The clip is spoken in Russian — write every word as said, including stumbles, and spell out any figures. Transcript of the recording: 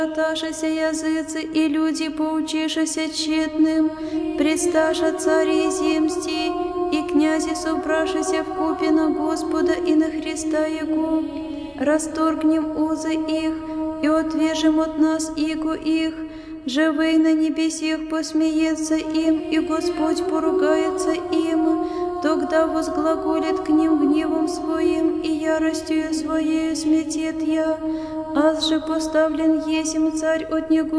Шаташися языцы и люди, поучишися тщетным, предсташа цари земсти, и князи собрашися вкупе на Господа и на Христа Его, расторгнем узы их и отвяжем от нас иго их, живый на небесех посмеется им, и Господь поругается им, тогда возглаголит к ним гневом своим, и яростью своею сметет я, аз же поставлен есмь царь от него.